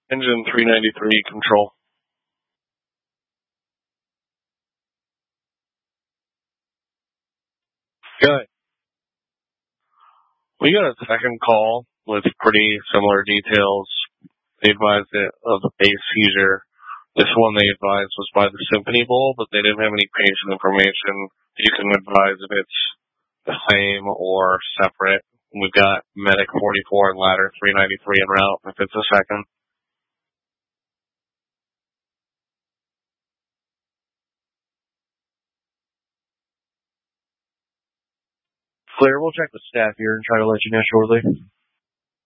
Engine 393 control. Good. We got a second call with pretty similar details. They advised it of the base seizure. This one they advised was by the Symphony Bowl, but they didn't have any patient information. You can advise if it's the same or separate. We've got Medic 44 and Ladder 393 en route if it's a second. Clear, we'll check the staff here and try to let you know shortly.